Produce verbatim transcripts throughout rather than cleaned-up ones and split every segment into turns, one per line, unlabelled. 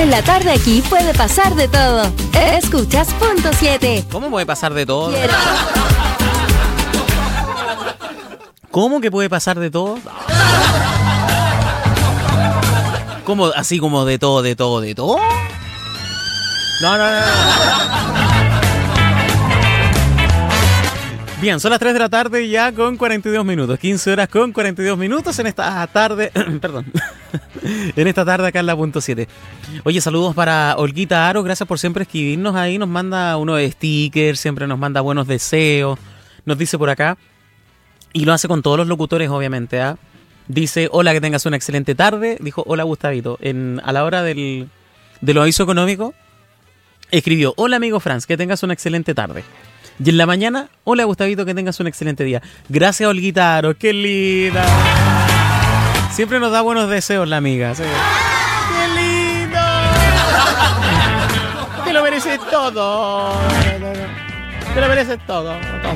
En la tarde aquí puede pasar de todo. Escuchas punto siete.
¿Cómo puede pasar de todo? ¿Cómo que puede pasar de todo? ¿Cómo? ¿Así como de todo, de todo, de todo? No, no, no, no. Bien, son las tres de la tarde ya con cuarenta y dos minutos. quince horas con cuarenta y dos minutos en esta tarde. Perdón. En esta tarde acá en la punto siete. Oye, saludos para Olguita Aro. Gracias por siempre escribirnos ahí. Nos manda unos stickers, siempre nos manda buenos deseos. Nos dice por acá. Y lo hace con todos los locutores, obviamente. ¿eh? Dice, hola, que tengas una excelente tarde. Dijo, hola, Gustavito. En, a la hora del, de los avisos económicos, escribió, hola, amigo Franz, que tengas una excelente tarde. Y en la mañana, hola, Gustavito, que tengas un excelente día. Gracias, Olguita Aro. ¡Qué linda! Siempre nos da buenos deseos la amiga. ¿Sí? ¡Qué lindo! Te lo mereces todo. Te lo mereces todo.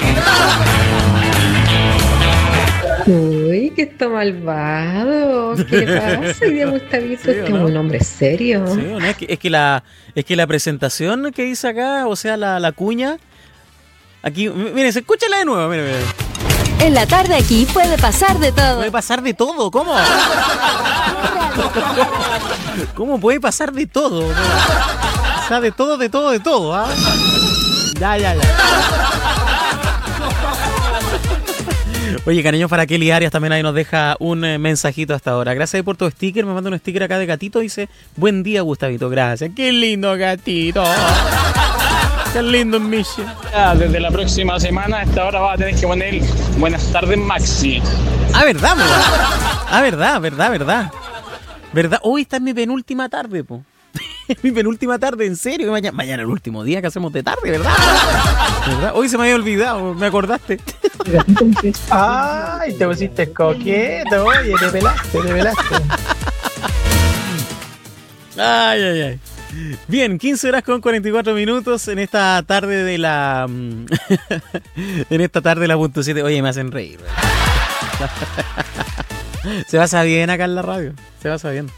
Uy, que está malvado. ¿Qué pasa? Y de Gustavito, sí, es que un hombre serio.
Sí, ¿no? es, que, es, que la, es que la presentación que hice acá, o sea, la, la cuña, aquí, miren, escúchala de nuevo, miren, miren.
En la tarde aquí puede pasar de todo.
Puede pasar de todo, ¿cómo? ¿Cómo puede pasar de todo? O sea, de todo, de todo, de todo, ¿ah? Ya, ya, ya. Oye, cariño, para Kelly Arias también ahí nos deja un eh, mensajito hasta ahora. Gracias por tu sticker, me manda un sticker acá de gatito, dice, buen día, Gustavito, gracias. Qué lindo gatito. Qué lindo, Michi.
Desde la próxima semana a esta hora vas a tener que poner buenas tardes, Maxi.
Ah, verdad, po. Ah, verdad, verdad, verdad. ¿Verdad? Hoy esta es mi penúltima tarde, po. Mi penúltima tarde, en serio. Mañana, mañana el último día que hacemos de tarde, ¿verdad? ¿Verdad? Hoy se me había olvidado, me acordaste.
Ay, te pusiste coqueto, oye, te pelaste, te pelaste.
Ay, ay, ay. Bien, quince horas con cuarenta y cuatro minutos en esta tarde de la... en esta tarde de la punto siete. Oye, me hacen reír. Se pasa bien acá en la radio. Se pasa bien.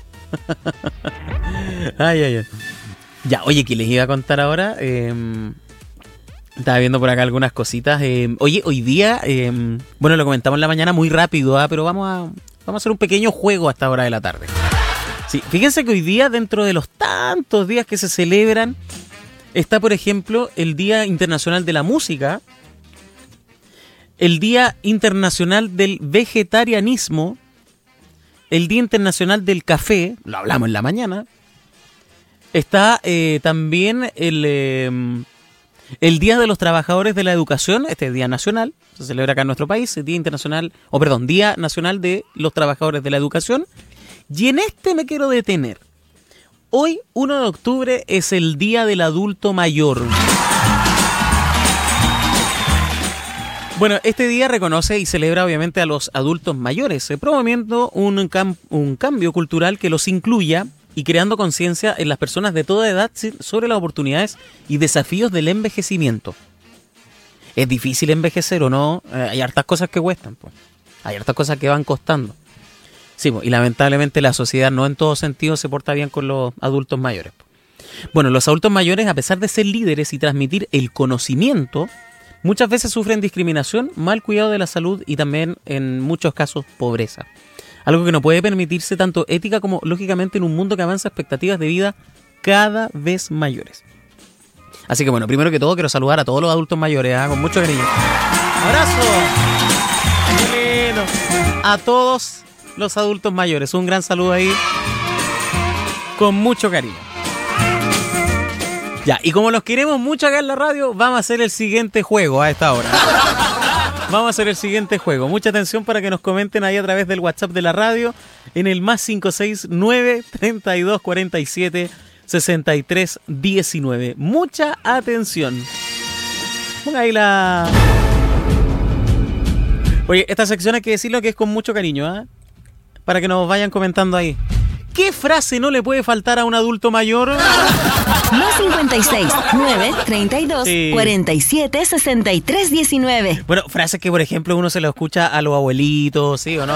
Ay, ay, ay. Ya, oye, ¿qué les iba a contar ahora? Eh, estaba viendo por acá algunas cositas. Eh, oye, hoy día... Eh, bueno, lo comentamos en la mañana muy rápido, ¿eh? Pero vamos a, vamos a hacer un pequeño juego a esta hora de la tarde. Sí, fíjense que hoy día, dentro de los tantos días que se celebran, está, por ejemplo, el Día Internacional de la Música, el Día Internacional del Vegetarianismo, el Día Internacional del Café, lo hablamos en la mañana, está eh, también el, eh, el Día de los Trabajadores de la Educación, este Día Nacional, se celebra acá en nuestro país, el Día Internacional, o perdón, Día Nacional de los Trabajadores de la Educación. Y en este me quiero detener. Hoy, uno de octubre, es el Día del Adulto Mayor. Bueno, este día reconoce y celebra obviamente a los adultos mayores, eh, promoviendo un, cam- un cambio cultural que los incluya y creando conciencia en las personas de toda edad sobre las oportunidades y desafíos del envejecimiento. ¿Es difícil envejecer o no? Eh, hay hartas cosas que cuestan, pues. Hay hartas cosas que van costando. Sí, y lamentablemente la sociedad no en todo sentido se porta bien con los adultos mayores. Bueno, los adultos mayores, a pesar de ser líderes y transmitir el conocimiento, muchas veces sufren discriminación, mal cuidado de la salud y también, en muchos casos, pobreza. Algo que no puede permitirse tanto ética como lógicamente en un mundo que avanza expectativas de vida cada vez mayores. Así que bueno, primero que todo quiero saludar a todos los adultos mayores, ¿eh? Con mucho cariño. ¡Abrazo! ¡Qué lindo! A todos los adultos mayores, un gran saludo ahí, con mucho cariño. Ya, y como los queremos mucho acá en la radio, vamos a hacer el siguiente juego a esta hora. Vamos a hacer el siguiente juego. Mucha atención para que nos comenten ahí a través del WhatsApp de la radio en el más cinco seis nueve, treinta y dos, cuarenta y siete, sesenta y tres, diecinueve. Mucha atención. Ponga ahí la... Oye, esta sección hay que decirlo que es con mucho cariño, ¿eh? Para que nos vayan comentando ahí. ¿Qué frase no le puede faltar a un adulto mayor?
Más cincuenta y seis, nueve, treinta y dos,
Sí.
cuarenta y siete, sesenta y tres, diecinueve.
Bueno, frases que, por ejemplo, uno se lo escucha a los abuelitos, ¿sí o no?